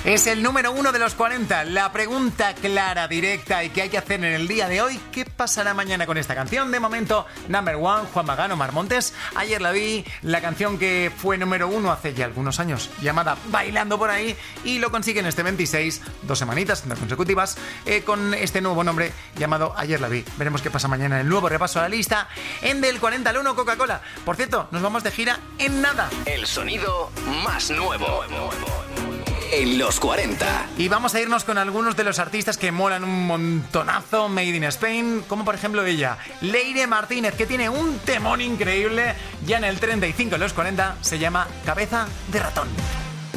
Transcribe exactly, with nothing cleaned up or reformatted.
Es el número uno de los cuarenta. La pregunta clara, directa y que hay que hacer en el día de hoy: ¿qué pasará mañana con esta canción? De momento, number one, Juan Magán, Omar Montes. Ayer la vi, la canción que fue número uno hace ya algunos años, llamada Bailando por ahí, y lo consigue en este veintiséis, dos semanitas no consecutivas, eh, con este nuevo nombre llamado Ayer la vi. Veremos qué pasa mañana en el nuevo repaso a la lista en Del cuarenta al uno Coca-Cola. Por cierto, nos vamos de gira en nada. El sonido más nuevo en los cuarenta. Y vamos a irnos con algunos de los artistas que molan un montonazo, made in Spain, como por ejemplo ella, Leire Martínez, que tiene un temón increíble ya en el treinta y cinco en los cuarenta, se llama Cabeza de Ratón.